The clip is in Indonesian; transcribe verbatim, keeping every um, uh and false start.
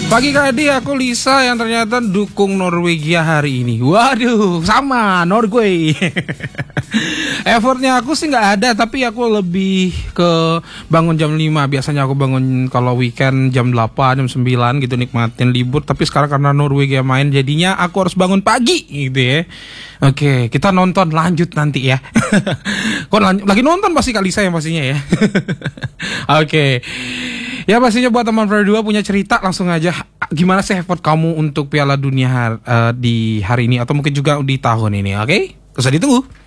Pagi tadi aku Lisa yang ternyata dukung Norwegia hari ini. Waduh, sama Norway. Effortnya aku sih nggak ada, tapi aku lebih ke bangun jam lima. Biasanya aku bangun kalau weekend jam delapan, jam sembilan gitu nikmatin libur. Tapi sekarang karena Norwegia main, jadinya aku harus bangun pagi gitu ya. Oke, kita nonton lanjut nanti ya. Kok lanjut, lagi nonton pasti Kak Lisa yang pastinya ya. Oke. Ya pastinya buat teman berdua punya cerita langsung aja. Gimana sih effort kamu untuk Piala Dunia har, uh, di hari ini atau mungkin juga di tahun ini, oke? Okay? Usah ditunggu.